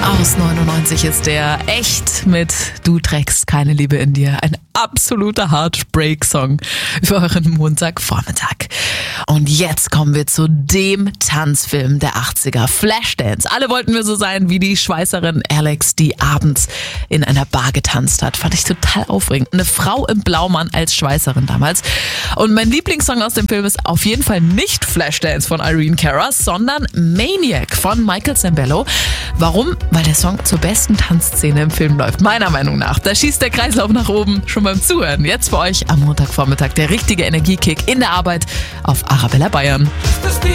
Aus 99 ist der echt mit Du trägst keine Liebe in dir. Ein absoluter Heartbreak-Song für euren Montagvormittag. Und jetzt kommen wir zu dem Tanzfilm der 80er, Flashdance. Alle wollten wir so sein wie die Schweißerin Alex, die abends in einer Bar getanzt hat. Fand ich total aufregend. Eine Frau im Blaumann als Schweißerin damals. Und mein Lieblingssong aus dem Film ist auf jeden Fall nicht Flashdance von Irene Cara, sondern Maniac von Michael Sembello. Warum? Weil der Song zur besten Tanzszene im Film läuft, meiner Meinung nach. Da schießt der Kreislauf nach oben schon beim Zuhören. Jetzt für euch am Montagvormittag der richtige Energiekick in der Arbeit auf Arabella Bayern. Ist das die